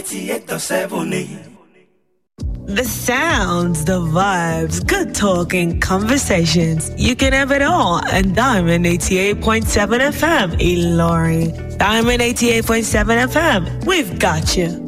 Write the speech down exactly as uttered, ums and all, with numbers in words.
The sounds, the vibes, good talk and conversations. You can have it all on Diamond eighty-eight point seven F M, Ilorin. Diamond eighty-eight point seven F M, we've got you.